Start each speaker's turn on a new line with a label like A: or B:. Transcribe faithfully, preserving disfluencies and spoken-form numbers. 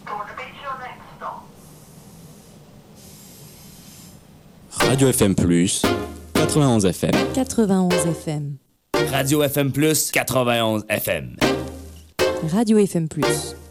A: Radio F M plus, quatre-vingt-onze F M.
B: quatre-vingt-onze F M.
C: Radio F M plus, quatre-vingt-onze F M.
B: Radio F M plus.